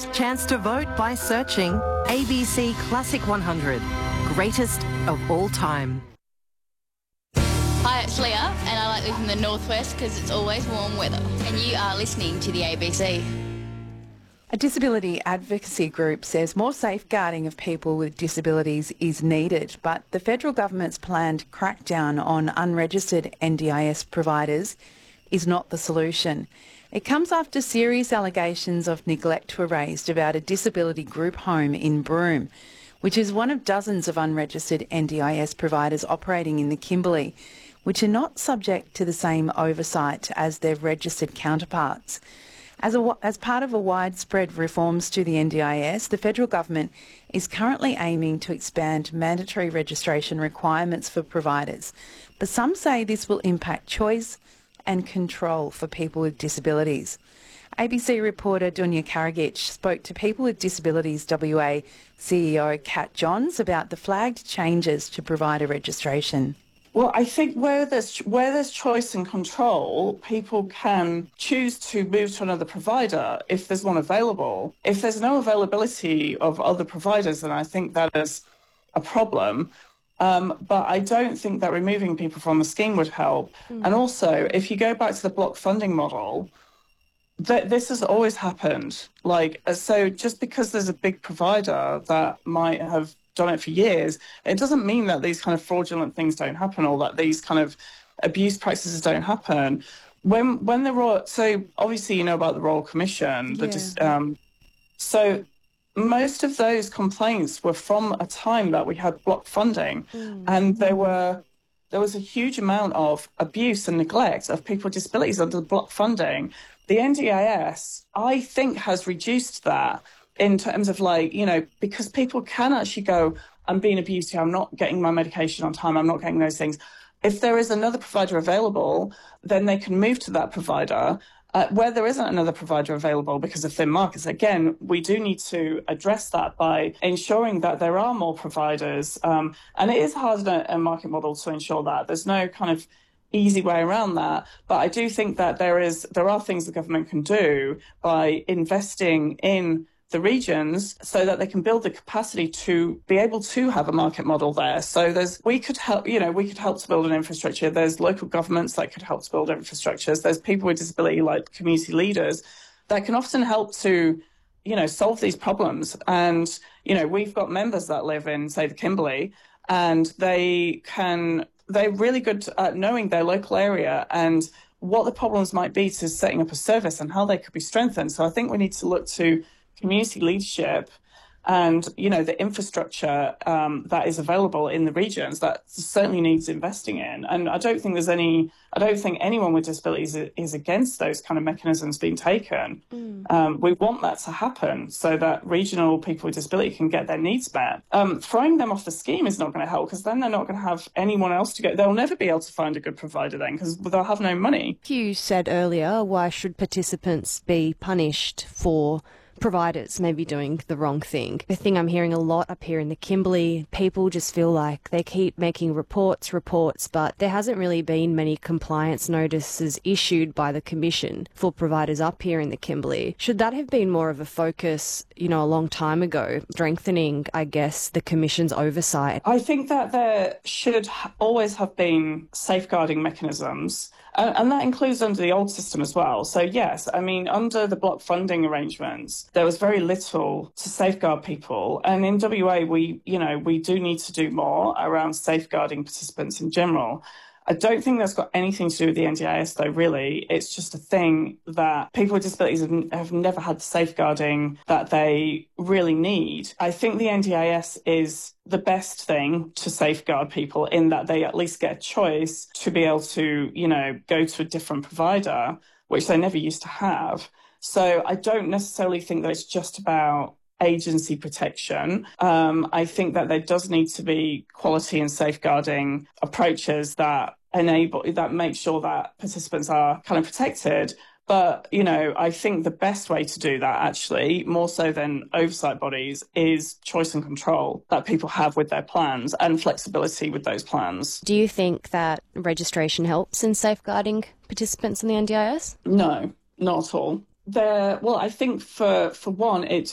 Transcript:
last chance to vote by searching ABC Classic 100, greatest of all time. Hi, it's Leah, and I like living in the northwest because it's always warm weather. And you are listening to the ABC. A disability advocacy group says more safeguarding of people with disabilities is needed, but the federal government's planned crackdown on unregistered NDIS providers is not the solution. It comes after serious allegations of neglect were raised about a disability group home in Broome, which is one of dozens of unregistered NDIS providers operating in the Kimberley, which are not subject to the same oversight as their registered counterparts. As part of a widespread reforms to the NDIS, the federal government is currently aiming to expand mandatory registration requirements for providers, but some say this will impact choice and control for people with disabilities. ABC reporter Dunya Karagic spoke to People with Disabilities WA CEO Kat Johns about the flagged changes to provider registration. Well, I think where there's choice and control, people can choose to move to another provider if there's one available. If there's no availability of other providers, then I think that is a problem. But I don't think that removing people from the scheme would help. And also, if you go back to the block funding model, this has always happened. So just because there's a big provider that might have done it for years, it doesn't mean that these kind of fraudulent things don't happen or that these kind of abuse practices don't happen. When the so obviously you know about the Royal Commission. So most of those complaints were from a time that we had block funding, and there was a huge amount of abuse and neglect of people with disabilities under the block funding. The NDIS, I think, has reduced that in terms of because people can actually go, I'm being abused here, I'm not getting my medication on time, I'm not getting those things. If there is another provider available, then they can move to that provider. Where there isn't another provider available because of thin markets, again, we do need to address that by ensuring that there are more providers. And it is hard in a market model to ensure that. There's no kind of easy way around that. But I do think that there are things the government can do by investing in the regions so that they can build the capacity to be able to have a market model there. So we could help to build an infrastructure. There's local governments that could help to build infrastructures. There's people with disability like community leaders that can often help to, solve these problems. And, we've got members that live in, say, the Kimberley, and they're really good at knowing their local area and what the problems might be to setting up a service and how they could be strengthened. So I think we need to look to community leadership and, the infrastructure that is available in the regions that certainly needs investing in. And I don't think anyone with disabilities is against those kind of mechanisms being taken. We want that to happen so that regional people with disability can get their needs met. Throwing them off the scheme is not going to help because then they're not going to have anyone else to go. They'll never be able to find a good provider then because they'll have no money. You said earlier, why should participants be punished for providers maybe doing the wrong thing? The thing I'm hearing a lot up here in the Kimberley, people just feel like they keep making reports, but there hasn't really been many compliance notices issued by the Commission for providers up here in the Kimberley. Should that have been more of a focus, a long time ago, strengthening, I guess, the Commission's oversight? I think that there should always have been safeguarding mechanisms. And that includes under the old system as well. So, yes, under the block funding arrangements, there was very little to safeguard people. And in WA, we do need to do more around safeguarding participants in general. I don't think that's got anything to do with the NDIS, though, really. It's just a thing that people with disabilities have never had the safeguarding that they really need. I think the NDIS is the best thing to safeguard people in that they at least get a choice to be able to, go to a different provider, which they never used to have. So I don't necessarily think that it's just about agency protection. I think that there does need to be quality and safeguarding approaches that make sure that participants are kind of protected. But, I think the best way to do that, actually, more so than oversight bodies, is choice and control that people have with their plans and flexibility with those plans. Do you think that registration helps in safeguarding participants in the NDIS? No, not at all. I think for one, it